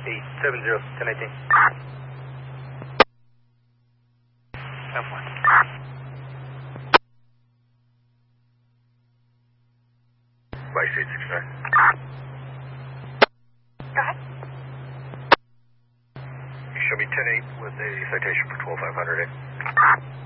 870, 1018. F1. By Street 69. Go ahead. You show me 10-8 with a citation for 12,500.